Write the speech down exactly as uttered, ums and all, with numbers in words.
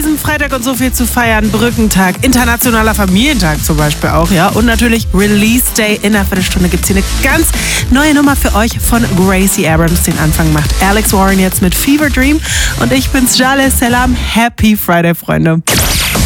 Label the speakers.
Speaker 1: diesem Freitag und so viel zu feiern. Brückentag, internationaler Familientag zum Beispiel auch, ja. Und natürlich Release Day. In einer Viertelstunde gibt es hier eine ganz neue Nummer für euch von Gracie Abrams. Den Anfang macht Alex Warren jetzt mit Fever Dream. Und ich bin's, Jaleh Selam. Happy Friday, Freunde.